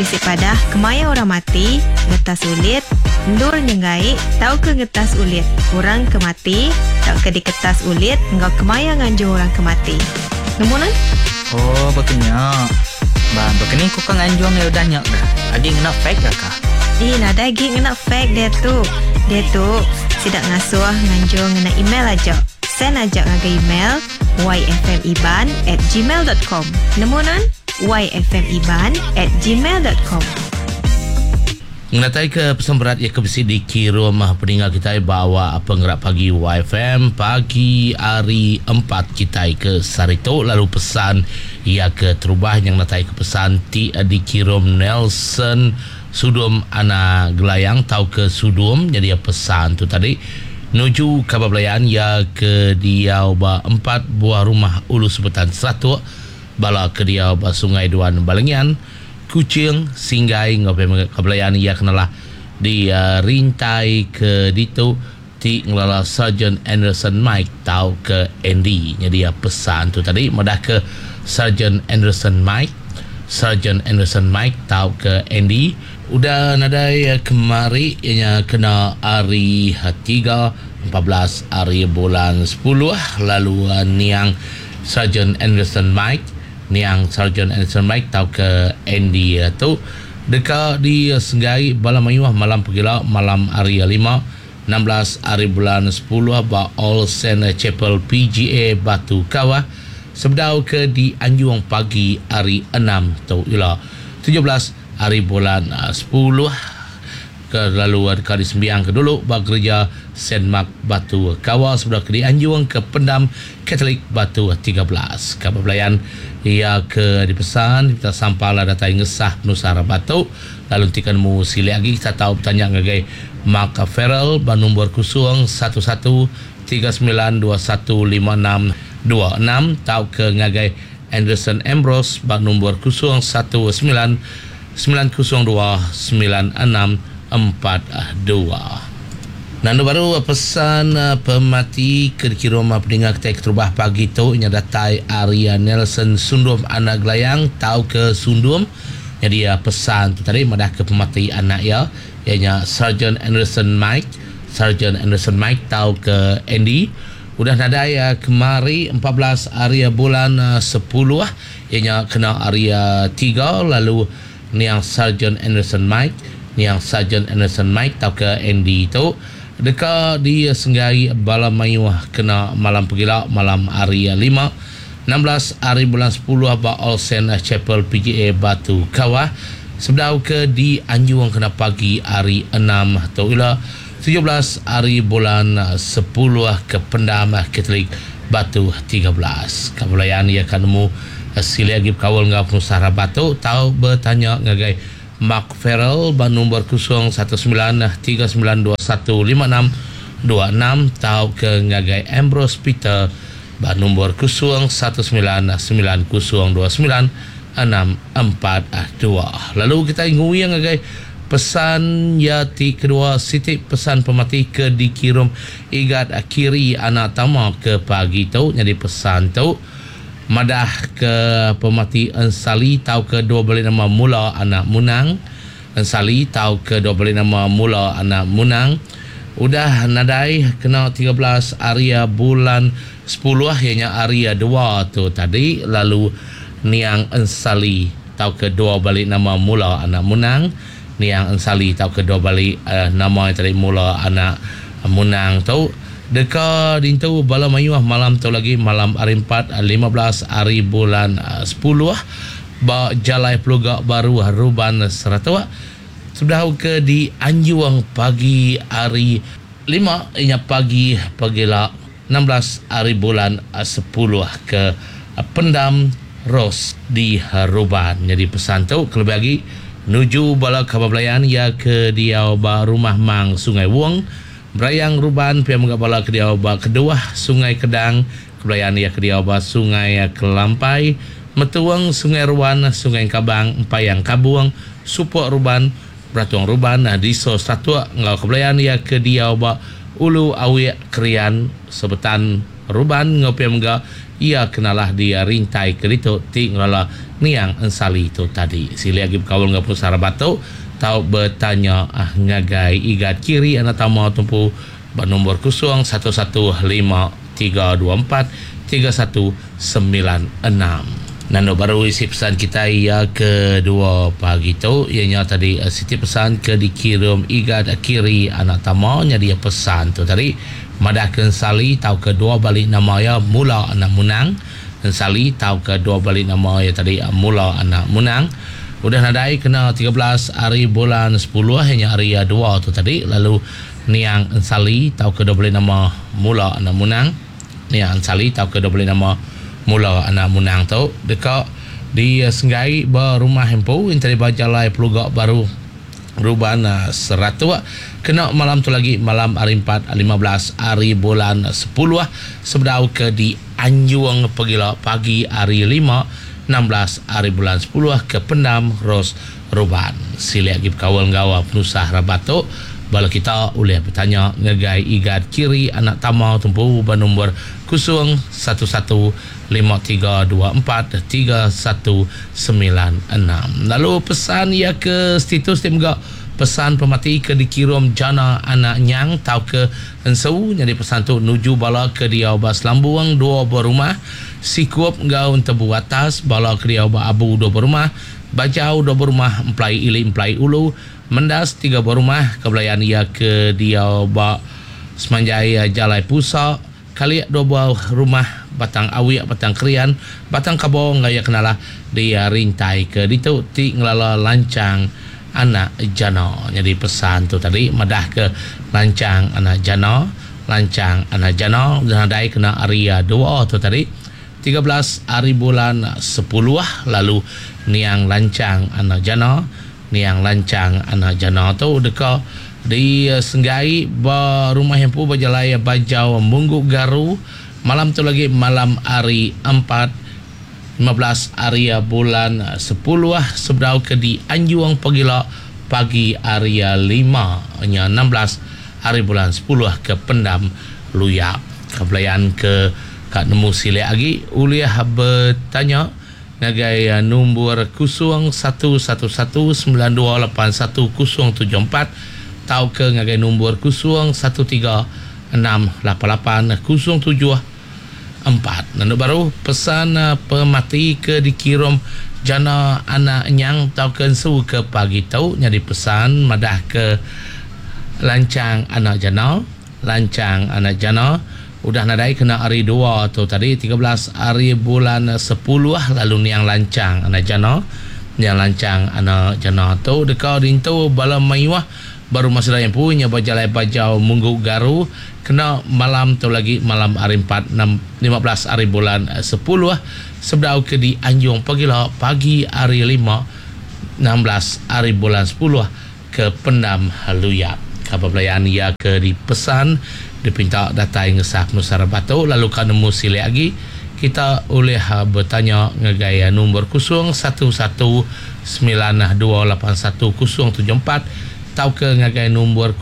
Isi padah kemaya orang mati, ngetas ulit, ndur nyengai, tau ke ngetas ulit. Orang kemati, tau ke diketas ulit, engkau kemaya nganju orang kemati. Nemunan? Oh, begini. Bang, begini kau kan nganju yang udah nyak dah. Lagi kena fake dah kah? Nada lagi kena fake dia tu. Dia tu, sidak ngasuh nganju ngena email aja. Send aja ngaga email yfmiban@gmail.com. Nemunan? yfmiban@gmail.com. Mengatai ke pesan berat ia kebesi di rumah peninggal kita bawa penggerak pagi YFM pagi hari 4 kita ke Sarito lalu pesan ia ke terubah yang natai ke pesan ti di kirom Nelson Sudum Ana Gelayang tau ke Sudum jadi pesan tu tadi nuju Kabablayan ya ke Diau ba 4 buah rumah ulu sebutan 100 bala ke Diau ba Sungai Duan Balengian Kucing Singgai ngopi Kablayan ia kenalah di rintai ke ditu ti ngelala Sergeant Anderson Mike tau ke Andy jadi pesan tu tadi madah ke Sergeant Anderson Mike tau ke Andy udah nadai kemari ianya kena hari 3 14 hari bulan 10 lalu niang Sergeant Anderson Mike tau ke Andy tu dekat di Senggai Balamayuah malam pergilah malam hari 5 16 hari bulan 10 ba All Saint Chapel PGA Batu Kawah sebedau ke di Anjuang pagi hari 6 tu ialah 17 hari bulan 10 ke lalu dekat di sembiang ke dulu ba gereja Saint Mark Batu Kawah sebedau ke di Anjuang ke Pendam Katolik Batu 13 Kabablayan ia ke dipesan kita sampailah data ngesah Nusara Batu lalu tikan mu sili lagi kita tahu bertanya ngagai Mark Farrell ba nombor kosong 1139215626 tahu ke ngagai Anderson Ambrose ba nombor kosong 1990294642 Nando baru pesan pemati ke rumah peninggal kita terubah pagi tu nya datai Arya Nelson Sundum anak Gelayang tau ke Sundum jadi pesan tu tadi madah ke pemati anak ya ianya Sergeant Anderson Mike tau ke Andy udah nadai kemari 14 hari bulan 10 ianya kena area 3 lalu niang Sergeant Anderson Mike tau ke Andy tu dekat di Senggai Balamayuah kena malam pergilah malam hari 5 16 hari bulan 10 ba All Saint Chapel PGA Batu Kawah sebedau ke di Anjuang kena pagi hari 6 atau ialah 17 hari bulan 10 ke Pendam Katolik Batu 13 Kabulayan ia akan nemu sili lagi kawal ngap Nusara Batu tahu bertanya ngagai Mark Farrell ba nombor 0939215626 tau ke ngagai Ambrose Peter ba nombor 0919902964 lalu kita ingui yang ngagai pesan yati kedua sitik pesan pemati ke dikirim igat kiri anak tama ke pagi tu jadi pesan tu madah ke pemati Ensali tau ke 2 balik nama mula anak Munang Ensali tau ke 2 balik nama mula anak Munang udah nadai kena 13 area bulan 10 ianya area 2 tu tadi lalu niang Ensali tau ke 2 balik nama mula anak Munang niang Ensali tau ke 2 balik nama yang tadi mula anak Munang tu dekat dintu Balamayuah malam tu lagi malam hari 4 15 hari bulan 10 ba Jalai Pelugak Baru Ruban Seratua sudah ke di Anjuang pagi hari 5 ianya pagi pagilah 16 hari bulan 10 ke Pendam Ros di Ruban jadi pesan tu kelebih lagi nuju bala Kabablayan ya ke Diau ba Rumah Mang Sungai Wong Berayang Ruban pihak menggabala ke Diau ba kedua Sungai Kedang Kebelayan ya ke Diau ba Sungai Kelampai Metuang Sungai Ruban Sungai Kabang Empayang Kabuang Supok Ruban Beratuang Ruban Diso Satua Ngau Kebelayan ya ke Diau ba Ulu Awi Krian Sebetan ruban ngopi mga ia kenalah dia rintai ke itu ti ngala niang ensali itu tadi sila lagi kawal ngapun sarabato tau bertanya ngagai igat kiri anak tamu tumpu bernomor kosong 115-324-3196. Nando baru isi pesan kita ia kedua pagi tu ianya tadi Siti pesan ke dikirim igat kiri anak tamu nya dia pesan tu tadi madahkan sali tahu kedua balik nama ya mula anak munang dan sali tahu kedua balik nama ya tadi mula anak munang udah nadai kena 13 hari bulan 10 hanya hari 2 tu tadi lalu niang sali tahu kedua balik nama mula anak munang niang sali tahu kedua balik nama mula anak munang tu dekat di Senggai berumah hempu interi bajalai pelugak baru ruban 100 kena malam tu lagi malam hari 4 15 hari bulan 10 sebedau ke di Anjuang pagila pagi hari 5 16 hari bulan 10 ke Pendam Ros Ruban sila lagi kawal gawa penusah rabato bala kita boleh bertanya ngegai igat kiri anak tamau tumpu bernombor 0153243196 lalu pesan ia ke status tim gak pesan pemati ke dikirim jana anak nyang tau ke ensau jadi pesan tu nuju bala ke dia bas lambuang dua berumah sikup gau tebu atas bala ke dia abu dua berumah bajau dua berumah emplai ili emplai ulu mendas tiga berumah kebelayan ia ke dia ba semanjai jalai pusa kali dua buah rumah batang awi batang krian batang kabong gaya kenalah dia rintai ke ditu ti ngelala lancang anak jana jadi pesan tu tadi madah ke lancang anak jana dan adai kena area 2 tu tadi 13 hari bulan 10 lalu niang lancang anak jana tu dekat di Senggai rumah hempu berjalai bajau Mungguk Garu malam tu lagi malam hari 15 hari bulan 10 sebedau ke di Anjuang pagila pagi hari 5 nya 16 hari bulan 10 ke Pendam Luyap kebelayan ke kat nemu sile lagi uliah bertanya nagai nombor 0119281074 tau ke ngagai nombor 01368807 nanti baru pesan pemati ke dikirim jana anak nyang tau ke su ke pagi tau nyari pesan madah ke lancang anak jana udah nadai kena hari 2 tu tadi 13 hari bulan 10 lalu niang lancang anak jana tu dekat dintu bala maiwah baru masa yang punya bajalai bajau Mungguk Garu kena malam tu lagi malam hari 15 hari bulan 10 sebedau ke di Anjung pagila pagi hari 5 16 hari bulan 10 ke Pendam Luyap kapabelayan ia ke dipesan dipinta data yang ngesak Nusara Batu lalu kan nemu sile lagi kita oleh bertanya ngegaya nombor 0119281074 tau ke ngegaya nombor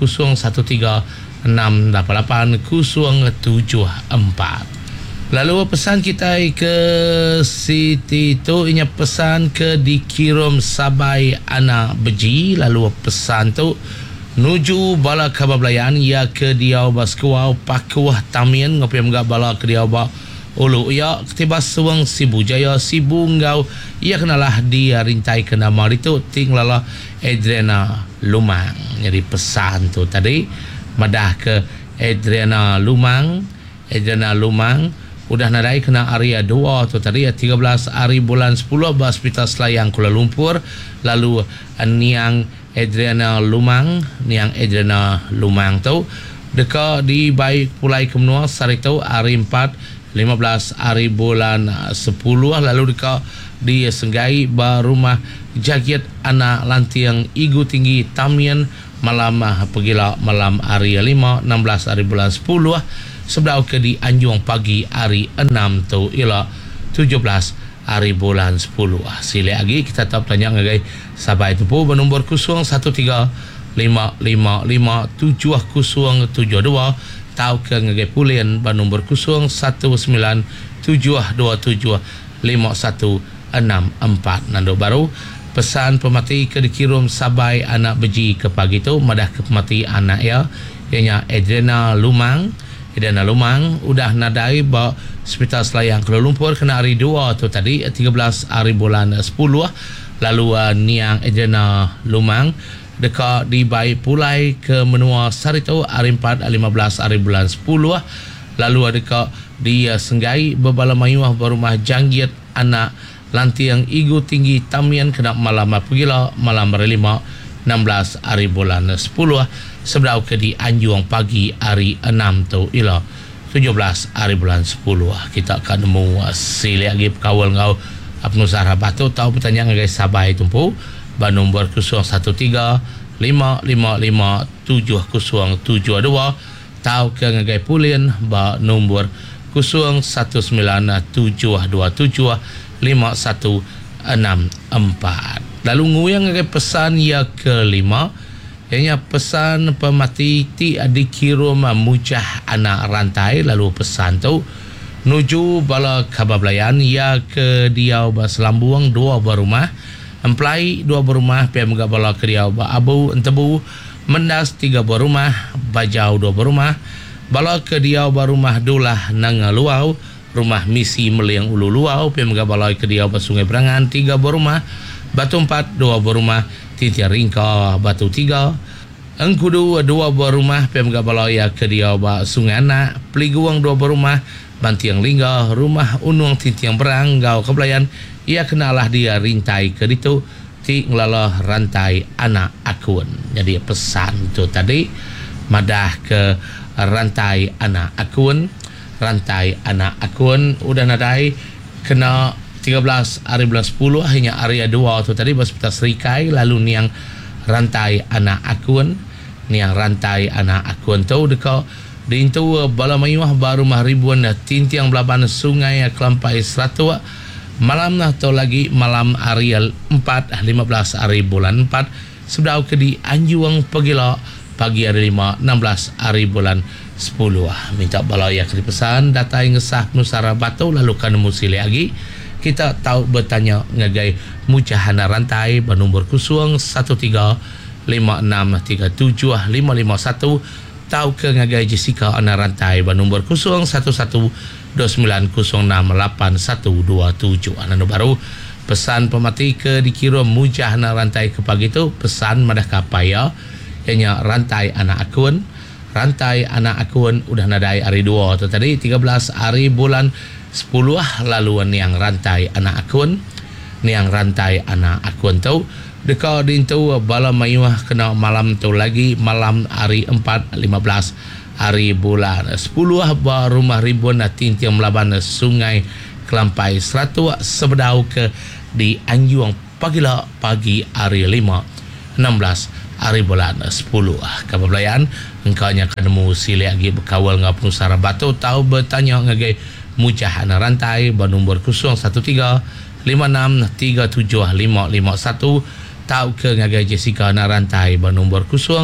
0136881074 lalu pesan kita ke Siti tu inya pesan ke dikirim sabai anak beji lalu pesan tu nuju bala kabablayan ya ke dia baskuau pakuah tamian ngopi mga bala ke dia ba ulu ya ketiba suang Sibu Jaya Sibu ngau ia kenalah dia rintai ke nama itu tinglala Adriana Lumang jadi pesan tu tadi madah ke Adriana Lumang udah nadai kena area 2 tu tadi 13 hari bulan 10 Hospital Selayang Kuala Lumpur lalu niang Adriana Lumang tu dekat di baik pulai kemenua sari tu hari 4 15 hari bulan 10 lalu dekat di Senggai rumah Jagit anak lantiang Igu Tinggi Tamian malam pagila malam hari 5 16 hari bulan 10 sebedau ke di Anjuang pagi hari 6 tu ialah 17 hari bulan 10 sila lagi kita tak tanya ngagai sabai tu pun bernombor 0135557072 tahu ke ngagai pulian ba nombor 0197275164 nando baru pesan pemati ke dikirim sabai anak beji ke pagi tu madah ke pemati anak ya ianya Adriana Lumang udah nadai ba Hospital Selayang Kuala Lumpur kena hari 2 tu tadi 13 hari bulan 10 lalu niang Adriana Lumang dekat dibai pulai ke menua Sarito hari 4 15 hari bulan 10 lalu dekat di Senggai berbala mayuah berumah Janggit anak lantiang igu tinggi tamian kena malam pagila malam hari 5 16 hari bulan 10 seberau ke di Anjuang pagi hari 6 tu ila 17 hari bulan 10 kita akan nemu sili lagi kawal ngau Abnu Sarah Batu tahu pertanyaan guys sabai tumpu ba nombor 0135557072 tahu ke ngagai pulian ba nombor 0197275164 lalu nguyang ngagai pesan ya kelima ianya pesan pemati ti dikirim mujah anak rantai lalu pesan tu nuju bala kabablayan ya ke diau ba Selambuang 2 berumah emplai 2 berumah pia mga bala ke diau ba Abu Entebu Mendas 3 berumah Bajau 2 berumah bala ke diau ba rumah Dulah nang Luau rumah Misi Meliang Ulu Luau pia mga bala ke diau ba Sungai Berangan 3 berumah Batu 4 2 berumah Tintia Ringka Batu 3 Engkudu 2 berumah pia mga bala ya ke diau ba Sungai Anak Peliguang 2 berumah Bantiang Lingga rumah Unuang Tintiang Berang Gau Kebelayan ia kenalah dia rintai ke ditu ti ngelalah rantai anak akun. Jadi pesan tu tadi madah ke rantai anak akun udah nadai kena 13 hari bulan 10 hanya area 2 tu tadi Hospital Serikai lalu niang rantai anak akun tu dekat di itu bala mayuah baru ribuan tintiang belaban sungai Kelampai 100 malam atau lagi malam Ariel 4 15 hari bulan 4 sudah ke di Anjuang pagila pagi hari 5 16 hari bulan 10 minta balaya ke pesan data yang ngesah Nusara Batu lalu kan musili lagi kita tahu bertanya ngagai mujahana rantai bernombor 0135637551 tahu ke ngagai Jessica ana rantai bernombor 0119068127 anu baru pesan pemati ke dikirim mujahana rantai ke pagi tu pesan madah kapaya ianya rantai anak akun udah nadai hari 2 tu tadi 13 hari bulan 10 lalu niang rantai anak akun tu dekat dintu bala mayuah kena malam tu lagi malam hari 4 15 hari bulan 10 ba rumah ribuan tintiang melaban sungai Kelampai 100 sebedau ke di Anjuang pagila pagi hari 5 16 hari bulan 10 kabablayan engkaunya kanemu sili lagi berkawal ngau Nusara Batu tahu bertanya ngagai mujahana rantai bernombor 0135637551 tahu ke ngagai Jessica na rantai bernombor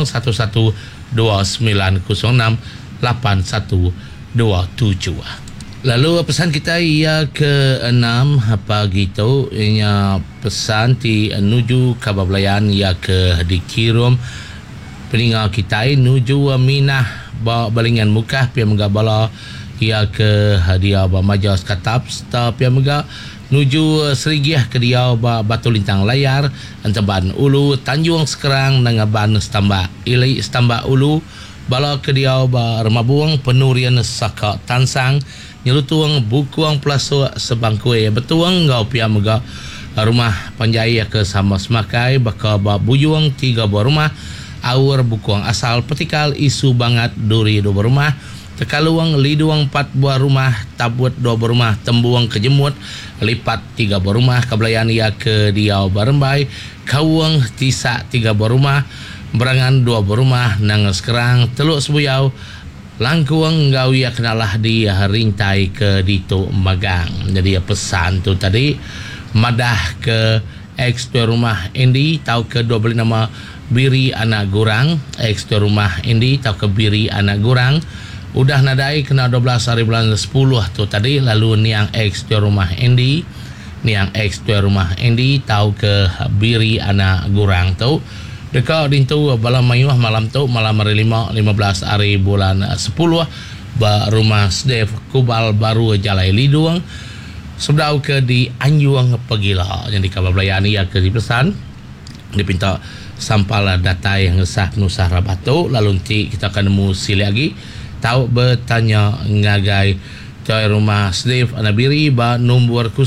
0129068127 lalu pesan kita ia ke-6 pagi tu ianya pesan ti nuju kabablayan ia ke dikirim peningal kita nuju minah balingan muka pia megabala ia ke hadiah majas katap sta pia mega nuju Serigiah ke dia Batu Lintang Layar Antaban Ulu Tanjung Sekerang Nangaban Stamba Ili Stamba Ulu bala ke dia Remabuang Penurian Saka Tansang Nyelutuang Bukuang Pelasu Sebangkue Betuang ngau pia mega rumah Panjaya ke sama semakai baka buyuang 3 buah rumah awur Bukuang Asal Petikal Isu Bangat Duri 2 buah rumah Tekaluang Liduang 4 buah rumah Tabut 2 buah rumah Tembuang Kejemut Lipat 3 buah rumah Kebelayan ia ke Diau Barembai Kawang Tisak 3 buah rumah Berangan 2 buah rumah Nang Sekerang Teluk Sebuyau Langkuang ngau ia kenalah di rintai ke Dito Magang. Jadi pesan tu tadi madah ke ex tuan rumah Indi tahu ke 2 beli nama Biri Anak Gurang ex tuan rumah Indi tahu ke Biri Anak Gurang Udah nadai kena 12 hari bulan 10 tu tadi. Lalu Niang X tu rumah Andy. Niang X tu rumah Andy tahu ke biri anak gurang tu. Dekat dintu bala mayuh malam tu malam hari 15 hari bulan 10 ba rumah Steve Kubal baru Jalai Liduang sebdau ke di Anjuang Pegila yang di Kababelayani ya ke dipesan dipinta sampal data yang sah Nusah Rabato lalu nanti kita akan nemu sili lagi tahu bertanya ngagai coy rumah Steve Anabiri ba nombor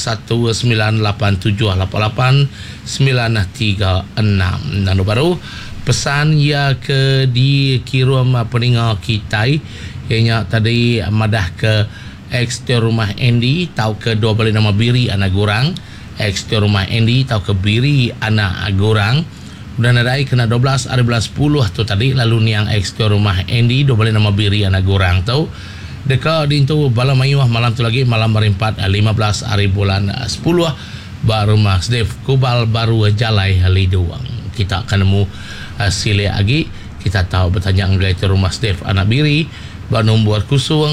0987889366 dan baru pesan ya ke di kirim peninga kita ianya tadi madah ke X tu rumah Andy tahu ke 2 balik nama biri anak gurang X tu rumah Andy tahu ke biri anak gurang dan nadai kena 12 hari bulan 10 tu tadi lalu Niang X tu rumah Andy 2 balik nama biri anak gurang tu dekat dintu bala mayuh malam tu lagi malam berempat 15 hari bulan 10 ba rumah Steve Kubal baru Jalai Liduang kita akan nemu sili lagi kita tahu bertanya ngai tu rumah Steve anak biri ba nombor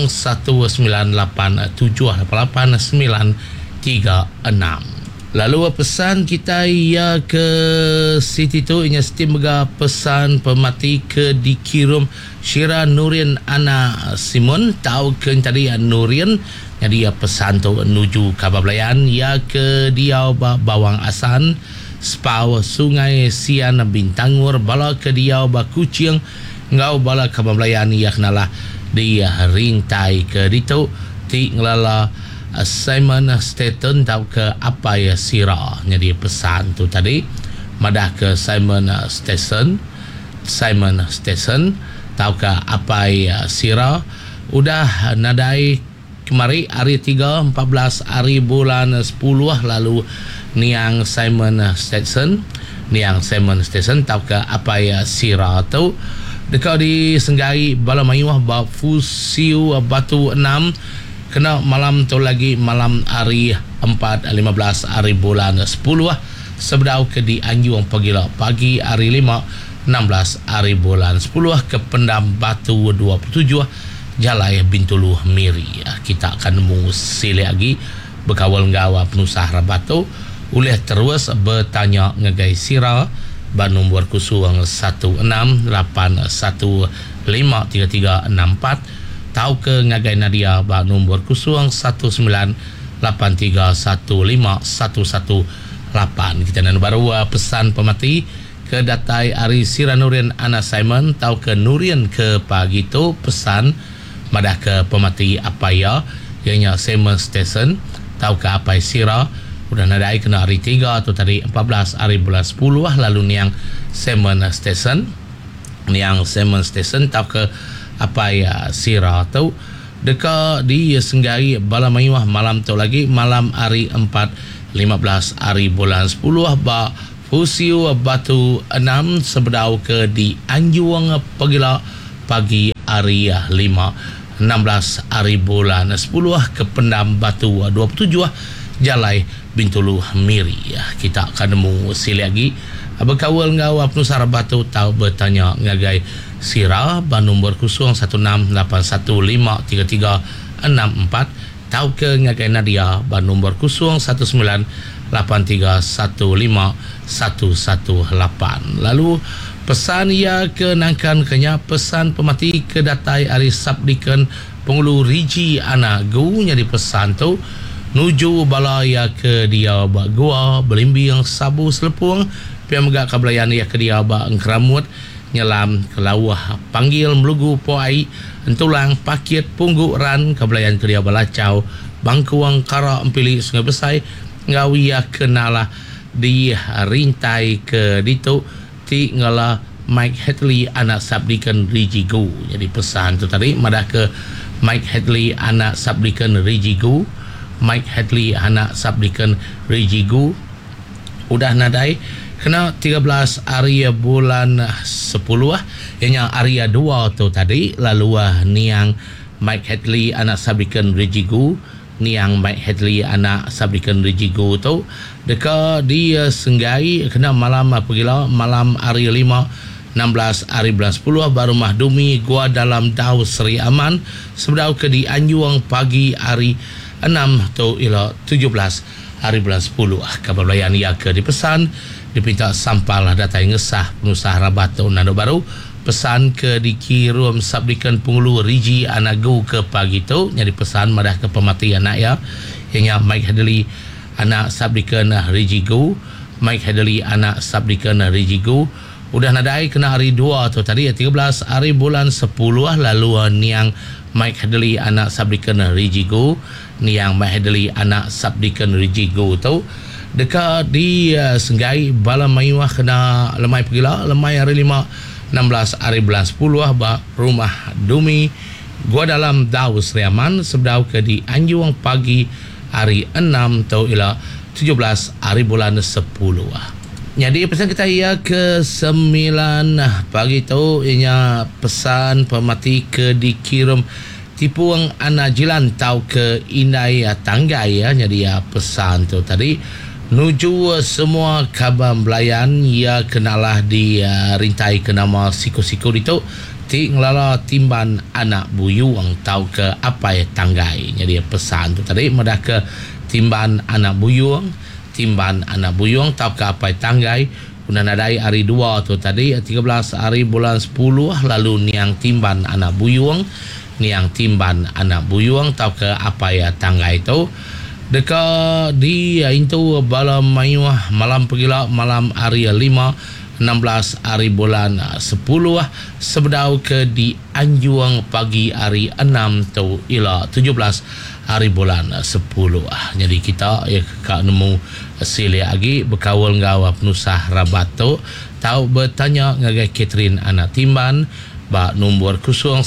0987888936 lalu pesan kita ya ke Siti tu inya Steam mega pesan pemati ke dikirim Syira Nurian Ana Simon tahu ke tadi Nurian jadi ya pesan tu menuju Kabablayan ya ke dia Bawang Asan Spau Sungai Sian Bintangur bala ke dia Kucing ngau bala Kabablayan ya kenalah dia rintai ke ditu ti ngelala Simon Staten tahu ke apa ya sira jadi pesan tu tadi madah ke Simon Station tahu ke apa ya sira udah nadai kemari hari 14 hari bulan 10 lalu Niang Simon Station tahu ke apa ya sira tu dekat di Senggai bala mayuh ba Fusiu Batu 6 kena malam tu lagi malam hari 15 hari bulan 10 sebdau ke di Anjuang Pegila pagi hari 16 hari bulan 10 ke Pendam Batu 27 Jalai Bintulu Miri kita akan nemu sili lagi berkawal ngawa penusah Rabato oleh terus bertanya ngegai sira ba nombor 0168153364 tahu ke ngagai Nadia ba nombor 0983151118 kita nan baru pesan pemati ke datai Ari Sira Nurian Ana Simon tahu ke Nurian ke pagi tu pesan madah ke pemati apa ya ianya Simon Station tahu ke apa Sira udah nadai kena hari 3 atau tadi 14 hari bulan 10 lalu Niang Simon Station tahu ke apa ya Sira tu dekat di Senggai bala mayuh malam tu lagi malam hari 4 15 hari bulan 10 ba Fusiu Batu 6 sebedau ke di Anjuang Pegila pagi hari 5 16 hari bulan 10 ke Pendam Batu 27 Jalai Bintulu Miri kita akan nemu sili lagi berkawal ngau penusar Batu tahu bertanya ngagai Sira ba nombor 0168153364 tahu ke ngagai Nadia ba nombor 0983151118 lalu pesan ia ke nangkan kenya pesan pemati ke datai Ari Sabdikan Pengulu Riji anak gu nyari pesan tu nuju balaya ke dia ba gua belimbing sabu selepung pia megak kabelayan ia ke dia ba engkeramut nyelam ke lawah panggil melugu poai entulang pakit punggu ran kabelayan ke dia balacau bangkuang kara empili Sungai Besai ngawi ia kenalah di rintai ke ditu ti ngala Mike Hadley anak Sabdikan Rijigu jadi pesan tu tadi madah ke Mike Hadley anak Sabdikan Rijigu udah nadai kena 13 hari bulan 10 ianya hari 2 tu tadi lalu Niang Mike Hadley anak Sabdikan Rijigu tu dekat di Senggai kena malam pegila malam hari 5 16 hari bulan 10 ba rumah Dumi Gua Dalam Dau Seri Aman sebedau ke di Anjuang pagi hari 6 tu ila 17 hari bulan 10 kabar belayan ia ke dipesan dipinta sampal data yang ngesah pengusaha Rabat tahun Nando Baru pesan ke dikirim sabdikan pengulu Riji Anagu ke pagi tu nyari pesan madah ke pemati anak ya hingga Mike Hadley anak sabdikan Riji Go Mike Hadley anak sabdikan Riji Go udah nadai kena hari 2 tu tadi 13 hari bulan 10 lalu niang Mike Hadley anak sabdikan Riji Go niang Mike Hadley anak sabdikan Riji Go tu dekat di Senggai Bala Mayuah kena lemai pergilah lemai hari 5 16 hari bulan 10 bah rumah Dumi Gua Dalam Dau Seri Aman sebedau ke di Anjuang pagi hari 6 tau ila 17 hari bulan 10 jadi pesan kita ia ke 9 pagi tu ianya pesan pemati ke dikirim tipuang anak jilan tau ke Indai Tanggai ya jadi ya pesan tu tadi nuju semua kabam belayan ia kenalah di rintai ke nama siku-siku itu ti ngelala timban anak buyuang tahu ke apa ya Tanggai jadi pesan tu tadi madah ke timban anak buyuang tahu ke apa ya Tanggai una nadai hari 2 tu tadi 13 hari bulan 10 lalu niang timban anak buyuang tahu ke apa ya Tanggai tu dekat di itu Bala Mayuah malam pergilah malam hari 5 16 hari bulan 10 sebedau ke di Anjuang pagi hari 6 tu ila 17 hari bulan 10 jadi kita ya kak nemu sili lagi berkawal ngawa penusah Rabat tu tahu bertanya ngagai Catherine anak timban ba nombor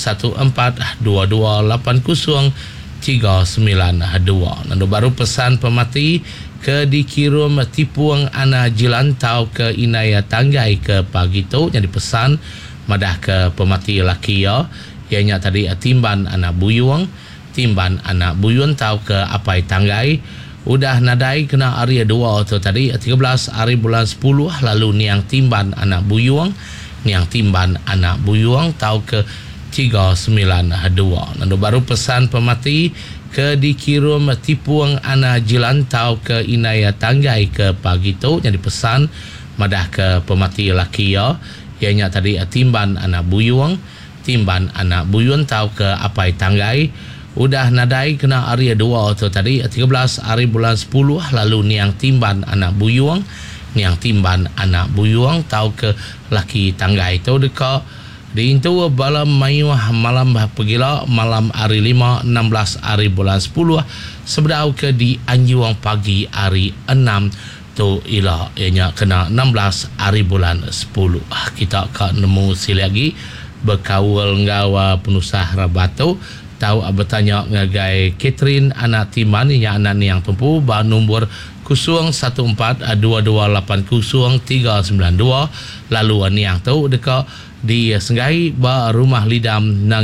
0142280392 Nando Baru pesan pemati ke dikirim tipuang anak jilantau ke Inaya Tanggai ke pagi tu jadi pesan madah ke pemati laki ya ianya tadi timban anak buyuang tahu ke apai Tanggai udah nadai kena hari 2 tu tadi 13 hari bulan 10 lalu niang timban anak buyuang tahu ke 392 Nando Baru pesan pemati ke dikirim tipuang anak jilantau ke Inaya Tanggai ke pagi tu jadi pesan madah ke pemati laki ya ianya tadi timban anak buyuang tahu ke apai Tanggai udah nadai kena hari 2 tu tadi 13 hari bulan 10 lalu niang timban anak buyuang tahu ke laki Tanggai tu dekat di itu Bala Mayuah malam pergilah malam hari 5 16 hari bulan 10 sebedau ke di Anjuang pagi hari 6 tu ila ianya kena 16 hari bulan 10 kita akan nemu sili lagi berkawal ngawa penusah Rabat tu tahu bertanya ngagai Catherine anak timan ianya anak ni yang tumpu ba nombor 0142280392 lalu ni yang tu dekat di Senggai ba rumah lidam nang